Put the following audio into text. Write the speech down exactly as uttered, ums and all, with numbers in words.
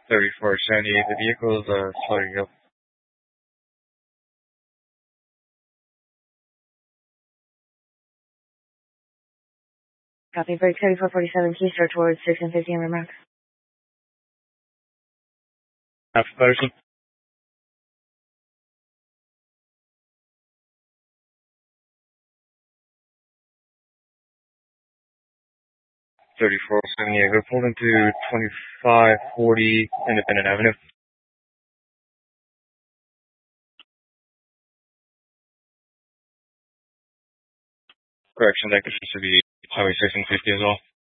thirty-four seventy-eight, the vehicle is uh, floating up. Copy, break thirty-four forty-seven, Keystart towards six and fifty and remark. Half person. thirty-four seventy-eight, we're pulled into twenty-five forty Independent Avenue. Correction, that should be Highway six and fifty as well.